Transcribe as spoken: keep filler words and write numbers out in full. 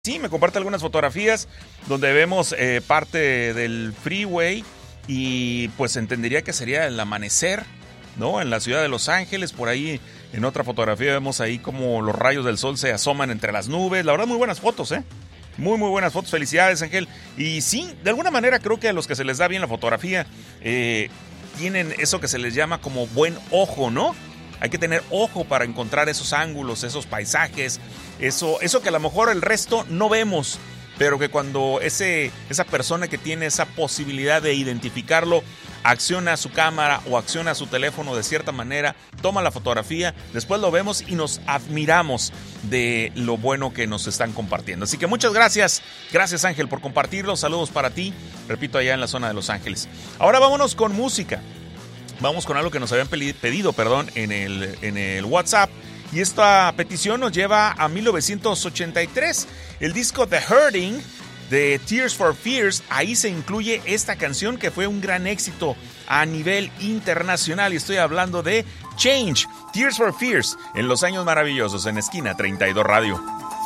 Sí, me comparte algunas fotografías donde vemos eh, parte del freeway y pues entendería que sería el amanecer, ¿no? En la ciudad de Los Ángeles, por ahí en otra fotografía vemos ahí como los rayos del sol se asoman entre las nubes. La verdad, muy buenas fotos, ¿eh? Muy, muy buenas fotos. Felicidades, Ángel. Y sí, de alguna manera creo que a los que se les da bien la fotografía eh, tienen eso que se les llama como buen ojo, ¿no? Hay que tener ojo para encontrar esos ángulos, esos paisajes, eso, eso que a lo mejor el resto no vemos, pero que cuando ese, esa persona que tiene esa posibilidad de identificarlo acciona su cámara o acciona su teléfono de cierta manera, toma la fotografía, después lo vemos y nos admiramos de lo bueno que nos están compartiendo. Así que muchas gracias, gracias Ángel por compartirlo, saludos para ti, repito, allá en la zona de Los Ángeles. Ahora vámonos con música. Vamos con algo que nos habían pedido, perdón, en el, en el WhatsApp. Y esta petición nos lleva a mil novecientos ochenta y tres. El disco The Hurting de Tears for Fears. Ahí se incluye esta canción que fue un gran éxito a nivel internacional. Y estoy hablando de Change, Tears for Fears, en Los Años Maravillosos, en Esquina treinta y dos Radio.